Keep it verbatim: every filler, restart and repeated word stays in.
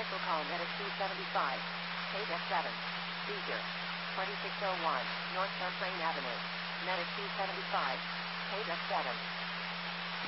Cancel call Medic two seventy-five. Page F seven. Seizure. twenty-six oh one, North Champlain Avenue. Medic two seventy-five. Page F seven.